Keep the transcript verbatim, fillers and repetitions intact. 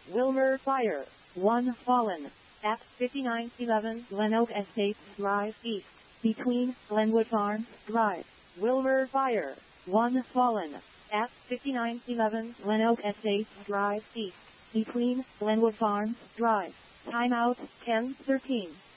Wilmer Fire, one fallen. At fifty-nine eleven Glen-Oak Estates Drive East, between Glenwood Farms Drive. Wilmer Fire, one fallen. At fifty-nine eleven Glen-Oak Estates Drive East, between Glenwood Farms Drive. Timeout ten thirteen.